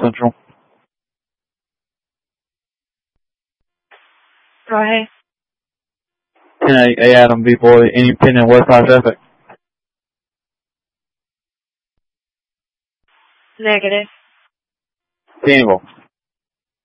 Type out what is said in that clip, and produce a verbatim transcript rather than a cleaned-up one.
Central. Go ahead. ten eight, A Adam V boy, any pending west side traffic? Negative. Danville.